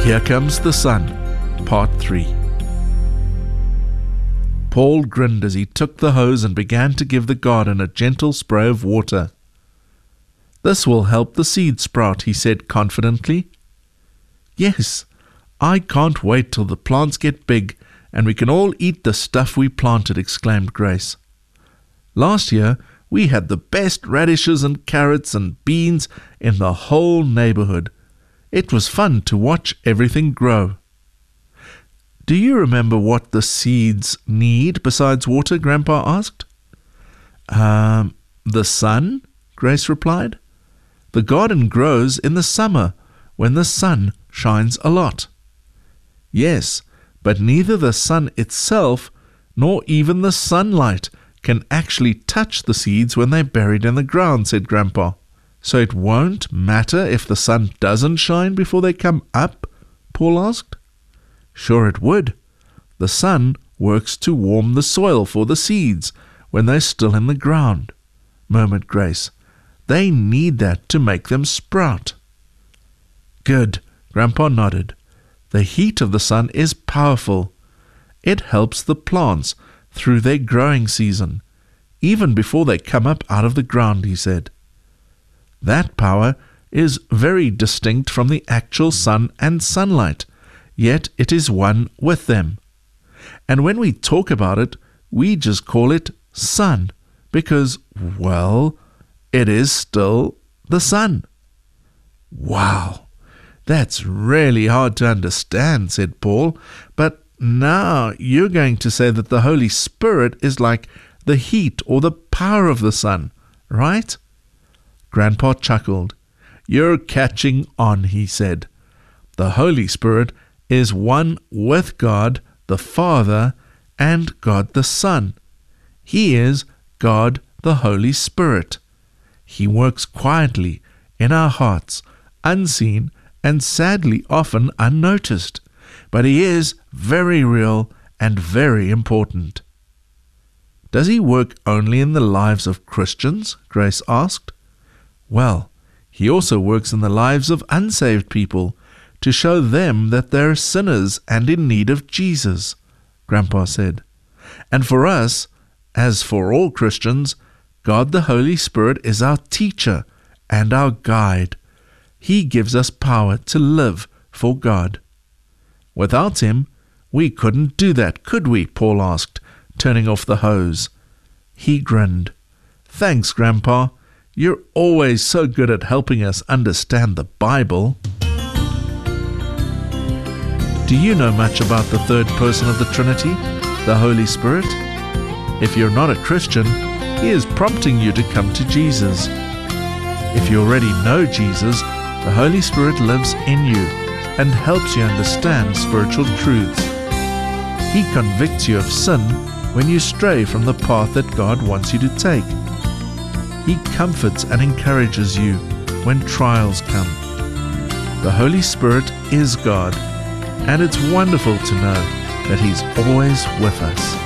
Here Comes the Sun, Part 3. Paul grinned as he took the hose and began to give the garden a gentle spray of water. "This will help the seed sprout," he said confidently. "Yes, I can't wait till the plants get big and we can all eat the stuff we planted," exclaimed Grace. "Last year, we had the best radishes and carrots and beans in the whole neighborhood. It was fun to watch everything grow." "Do you remember what the seeds need besides water?" Grandpa asked. The sun," Grace replied. "The garden grows in the summer when the sun shines a lot." "Yes, but neither the sun itself nor even the sunlight can actually touch the seeds when they're buried in the ground," said Grandpa. "So it won't matter if the sun doesn't shine before they come up?" Paul asked. "Sure it would. The sun works to warm the soil for the seeds when they're still in the ground," murmured Grace. "They need that to make them sprout." "Good," Grandpa nodded. "The heat of the sun is powerful. It helps the plants through their growing season, even before they come up out of the ground," he said. "That power is very distinct from the actual sun and sunlight, yet it is one with them. And when we talk about it, we just call it sun, because, well, it is still the sun." "Wow, that's really hard to understand," said Paul. "But now you're going to say that the Holy Spirit is like the heat or the power of the sun, right?" Grandpa chuckled. "You're catching on," he said. "The Holy Spirit is one with God the Father and God the Son. He is God the Holy Spirit. He works quietly in our hearts, unseen and sadly often unnoticed, but he is very real and very important." "Does he work only in the lives of Christians?" Grace asked. "Well, he also works in the lives of unsaved people to show them that they're sinners and in need of Jesus," Grandpa said. "And for us, as for all Christians, God the Holy Spirit is our teacher and our guide. He gives us power to live for God." "Without him, we couldn't do that, could we?" Paul asked, turning off the hose. He grinned. "Thanks, Grandpa. You're always so good at helping us understand the Bible." Do you know much about the third person of the Trinity, the Holy Spirit? If you're not a Christian, he is prompting you to come to Jesus. If you already know Jesus, the Holy Spirit lives in you and helps you understand spiritual truths. He convicts you of sin when you stray from the path that God wants you to take. He comforts and encourages you when trials come. The Holy Spirit is God, and it's wonderful to know that He's always with us.